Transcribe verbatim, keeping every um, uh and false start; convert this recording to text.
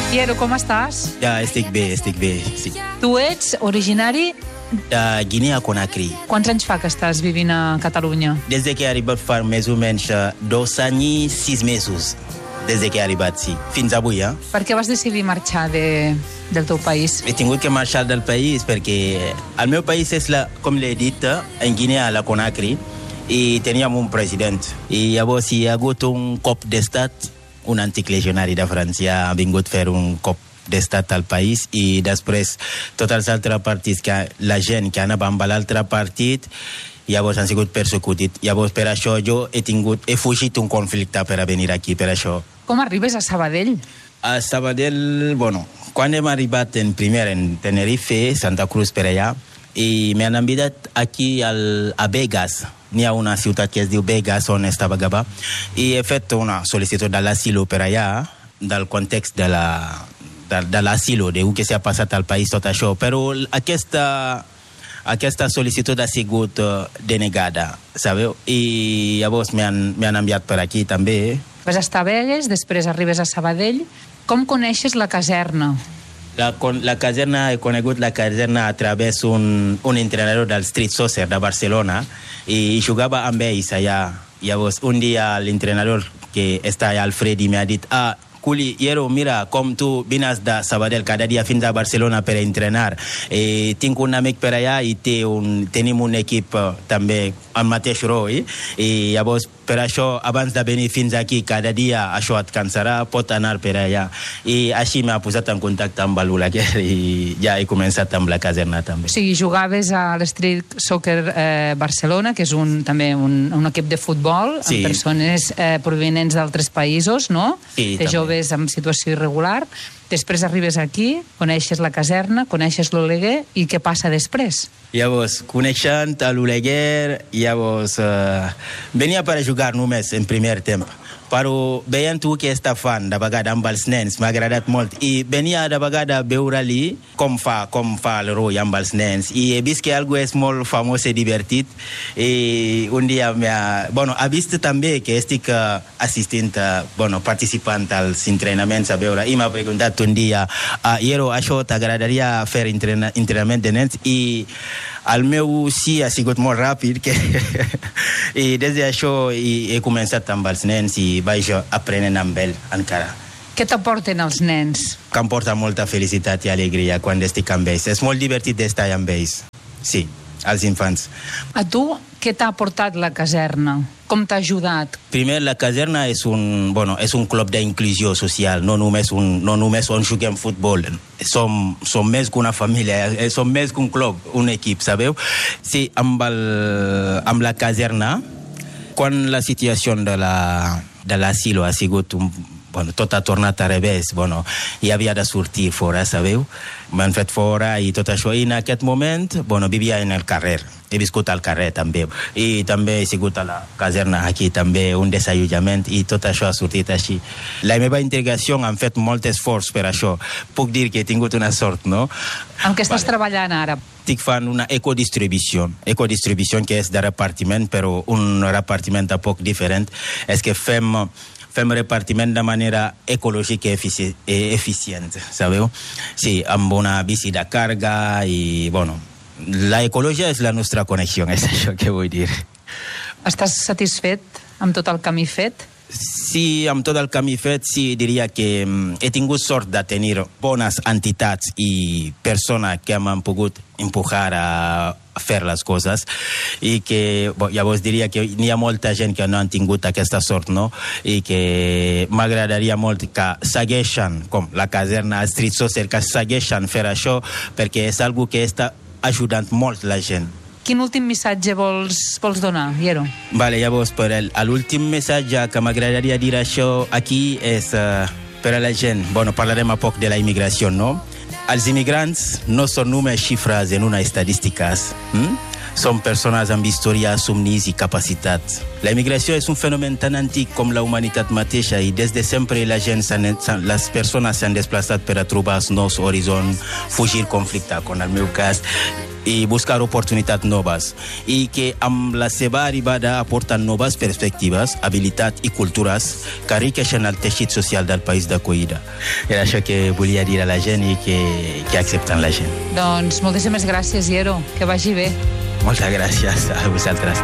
Piero, com estàs? Ja, estic bé, estic bé, sí. Tu ets originari... De Guinea-Conakry. Quants anys fa que estàs vivint a Catalunya? Des que he arribat fa més o menys dos anys i sis mesos. Des que he arribat, sí. Fins avui, eh? Per què vas decidir marxar de, del teu país? He tingut que marxar del país perquè el meu país és, la, com l'he dit, en Guinea-Conakry, i teníem un president. I llavors hi ha hagut un cop d'estat, un antic legionari de França ha vingut a fer un cop d'estat al país i després tots els altres partits, que la gent que anava amb l'altre partit, llavors han sigut persecutit. Llavors per això jo he tingut, he fugit un conflicte per a venir aquí, per això. Com arribes a Sabadell? A Sabadell, bueno, quan hem arribat en primer en Tenerife, Santa Cruz per allà, i m'han enviat aquí al, a Begas. N'hi ha una ciutat que es diu Begas, on estava Gabà, i he fet una sol·licitud de l'asilo per allà, del context de la... de, de l'asilo, de què s'ha passat al país, tot això. Però aquesta, aquesta sol·licitud ha sigut uh, denegada, sabeu? I llavors m'han enviat per aquí també. Vas estar a Begues, després arribes a Sabadell. Com coneixes la caserna? La, la caserna, he conegut la caserna a través d'un un entrenador del Street Soccer de Barcelona i jugava amb ells allà. Llavors, un dia l'entrenador que està allà, Alfredi, m'ha dit, ah, Culi, Iero, mira, com tu vines de Sabadell cada dia fins a Barcelona per entrenar. Eh, tinc un amic per allà i té un, tenim un equip uh, també al mateix rol. Eh? I llavors, per això, abans de venir fins aquí, cada dia això et cansarà, pot anar per allà. I així m'ha posat en contacte amb l'Olaguer i ja he començat amb la caserna també. O sigui, jugaves a l'Street Soccer eh, Barcelona, que és un, també un, un equip de futbol, sí, amb persones eh, provenents d'altres països, no? Sí, de joves en situació irregular. Després arribes aquí, coneixes la caserna, coneixes l'Oleguer, i què passa després? Llavors, coneixent l'Oleguer, llavors uh, venia per a jugar només en primer temps. Però veient tu que està fan de vegada amb els nens, m'ha agradat molt. I venia de vegada a veure-li com fa, com fa el rol amb els nens. I he vist que algo és molt famós i divertit. I un dia m'ha... Bueno, ha vist també que estic uh, assistint, uh, bueno, participant als entrenaments a veure. I m'ha preguntat un dia, ah, Iero, això t'agradaria fer entrena, entrenament de nens? I el meu sí ha sigut molt ràpid, que i des d'això he començat amb els nens i vaig aprenent amb ell encara. Què t'aporten els nens? Que em porta molta felicitat i alegria quan estic amb ells. És molt divertit d'estar amb ells, sí, als infants. A tu, què t'ha aportat la caserna? Com t'ha ajudat? Primer, la caserna és un, bueno, és un club d'inclusió social, no només, un, no només on juguem futbol. Som, som més que una família, som més que un club, un equip, sabeu? Sí, amb, el, amb la caserna, quan la situació de la, de l'asilo ha sigut un, bueno, tot ha tornat a revés, bueno, i havia de sortir fora, sabeu? M'han fet fora i tot això, i en aquest moment, bueno, vivia en el carrer. He viscut al carrer també, i també he sigut a la caserna aquí també, un desallotjament, i tot això ha sortit així. La meva integració han fet molt esforç per això. Puc dir que he tingut una sort, no? En què estàs vale. treballant ara? Estic fent una ecodistribució, ecodistribució que és de repartiment, però un repartiment un poc diferent. És que fem... fem repartiment de manera ecològica i efici eficient, sabeu? Sí, amb una bici de càrrega i, bueno, la ecologia és la nostra connexió, és això que vull dir. Estàs satisfet amb tot el camí fet? Sí, amb tot el camí fet, sí, diria que he tingut sort de tenir bones entitats i persones que m'han pogut empujar a fer les coses i que, bon, llavors diria que n'hi ha molta gent que no han tingut aquesta sort, no? I que m'agradaria molt que segueixen, com la caserna Street Soccer, que segueixen fer això perquè és algo que està ajudant molt la gent. Quin últim missatge vols, vols donar, Iero? Vale, llavors, per l'últim missatge que m'agradaria dir això aquí és uh, per a la gent. Bueno, parlarem a poc de la immigració, no? Els immigrants no són només xifres en una estadística. Hm? Són persones amb història, somnis i capacitats. La immigració és un fenomen tan antic com la humanitat mateixa i des de sempre la gent les persones s'han desplaçat per a trobar nous horitzons, fugir conflicte, com en el meu cas. i buscar oportunitats noves i que amb la seva arribada aporten noves perspectives, habilitats i cultures que enriqueixen el teixit social del país d'acollida. Era això que volia dir a la gent i que, que accepten la gent. Doncs moltíssimes gràcies, Iero. Que vagi bé. Moltes gràcies a vosaltres.